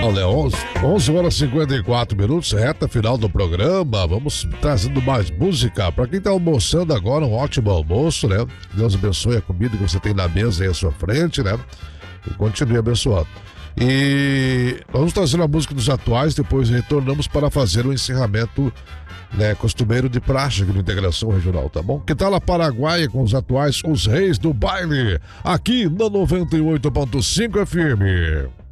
Olha, 11 horas e 54 minutos, reta final do programa. Vamos trazendo mais música. Para quem tá almoçando agora, um ótimo almoço, né? Deus abençoe a comida que você tem na mesa aí à sua frente, né? E continue abençoando. E vamos trazer a música dos atuais, depois retornamos para fazer o encerramento, né, costumeiro de praxe aqui no Integração Regional, tá bom? Que tal a Paraguaia com os atuais, os reis do baile, aqui na 98.5 FM.